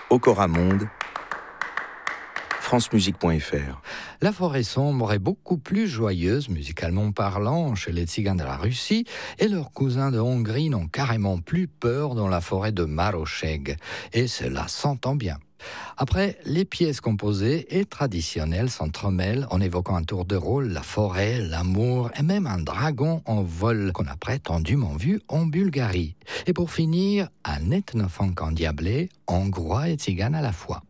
Ocoramonde, francemusique.fr. La forêt sombre est beaucoup plus joyeuse, musicalement parlant, chez les tziganes de la Russie, et leurs cousins de Hongrie n'ont carrément plus peur dans la forêt de Maroseg, et cela s'entend bien. Après, les pièces composées et traditionnelles s'entremêlent en évoquant un tour de rôle, la forêt, l'amour et même un dragon en vol qu'on a prétendument vu en Bulgarie. Et pour finir, un ethnofunk endiablé, hongrois et tzigane à la fois.